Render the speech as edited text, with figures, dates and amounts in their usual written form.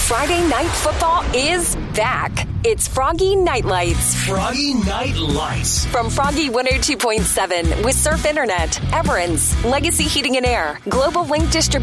Friday Night Football is back. It's Froggy Night Lights. Froggy Night Lights. From Froggy 102.7 with Surf Internet, Everens, Legacy Heating and Air, Global Link Distribution.